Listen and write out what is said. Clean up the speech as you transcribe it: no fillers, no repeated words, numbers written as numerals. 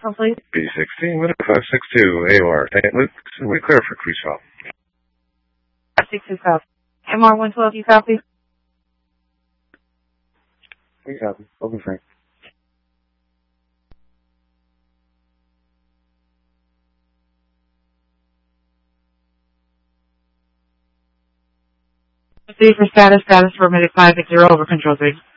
Complete. B16, Winter 562, AOR, St. Luke's, and we clear for cruise shop. 62 South. MR 112, you copy? We copy. Open Frank. See for status, permitted 560 over control 3.